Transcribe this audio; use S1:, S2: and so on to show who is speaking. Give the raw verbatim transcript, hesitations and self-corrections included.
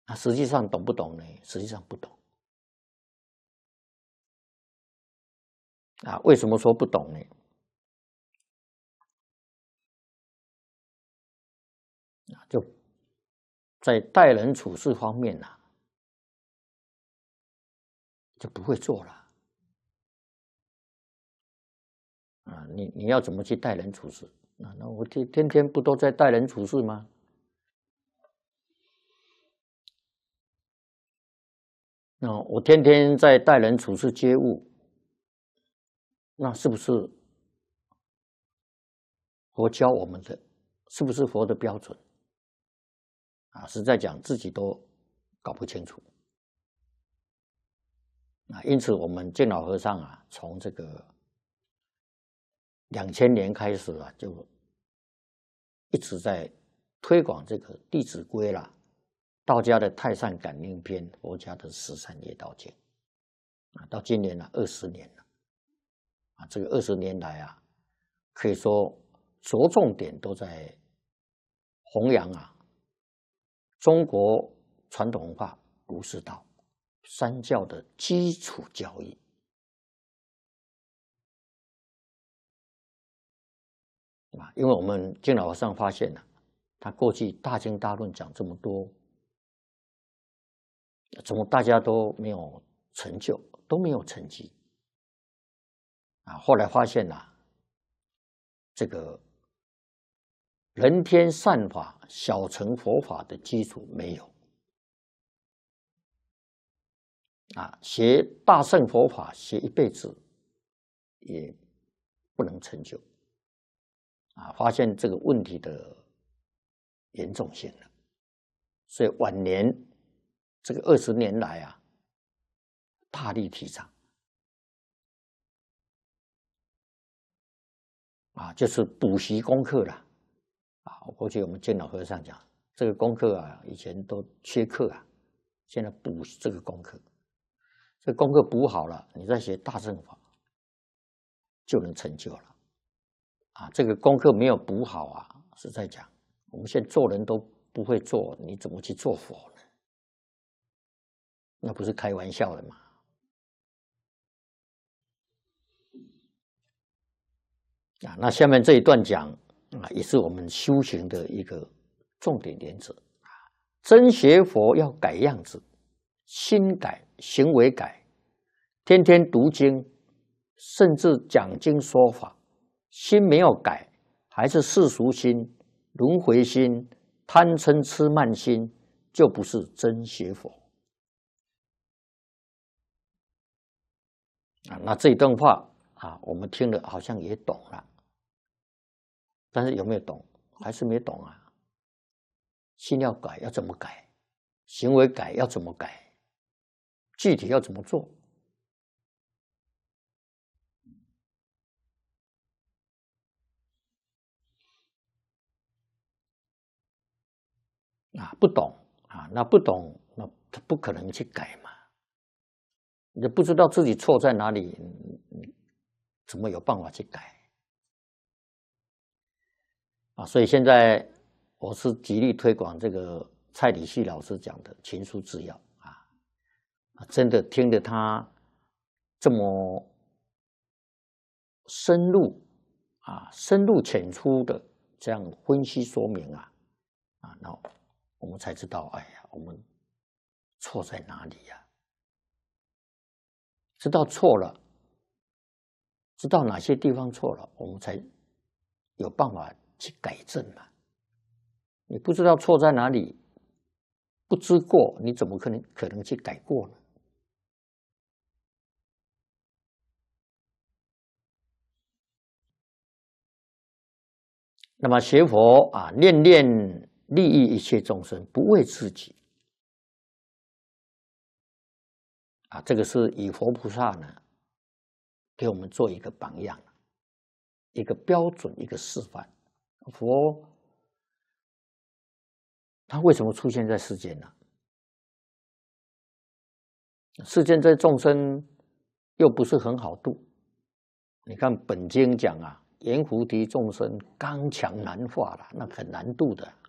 S1: 啊，实际上懂不懂呢？实际上不懂。啊，为什么说不懂呢？啊，就在待人处事方面呐、啊，就不会做了。啊，你你要怎么去待人处事？啊，那我天天天不都在待人处事吗？那我天天在待人处事接物，那是不是佛教我们的？是不是佛的标准？啊，实在讲自己都搞不清楚。啊，因此我们见老和尚啊，从这个两千年开始啊，就一直在推广这个《弟子规》啦，道家的《太上感应篇》，佛家的《十三业道经》啊，到今年呢二十年了啊，这个二十年来啊，可以说着重点都在弘扬啊中国传统文化儒释道三教的基础教育。啊，因为我们净老和尚发现了，他过去大经大论讲这么多，怎么大家都没有成就，都没有成绩啊？后来发现了，这个人天善法、小乘佛法的基础没有啊，学大乘佛法学一辈子也不能成就啊，发现这个问题的严重性了，所以晚年这个二十年来啊，大力提倡啊，就是补习功课啦啊。过去我们见老和尚讲，这个功课啊，以前都缺课啊，现在补这个功课，这个功课补好了，你再学大乘法就能成就了啊。这个功课没有补好啊，实在讲，我们现在做人都不会做，你怎么去做佛呢？那不是开玩笑的嘛。啊，那下面这一段讲啊，也是我们修行的一个重点原则啊。真学佛要改样子，心改，行为改，天天读经，甚至讲经说法，心没有改，还是世俗心、轮回心、贪嗔痴慢心，就不是真学佛啊。那这一段话啊，我们听了好像也懂了。但是有没有懂？还是没懂啊？心要改，要怎么改？行为改要怎么改？具体要怎么做？啊，不懂啊，那不懂，那他不可能去改嘛。你不知道自己错在哪里，怎么有办法去改？啊，所以现在我是极力推广这个蔡礼旭老师讲的群书治要啊，真的听着他这么深入啊、深入浅出的这样分析说明啊，啊，那我们才知道，哎呀，我们错在哪里呀、啊？知道错了，知道哪些地方错了，我们才有办法去改正嘛。你不知道错在哪里，不知过，你怎么可能可能去改过呢？那么学佛啊，念念利益一切众生，不为自己啊，这个是以佛菩萨呢给我们做一个榜样，一个标准，一个示范。佛他为什么出现在世间呢？世间这众生又不是很好度。你看本经讲啊，阎浮提众生刚强难化了，那很难度的。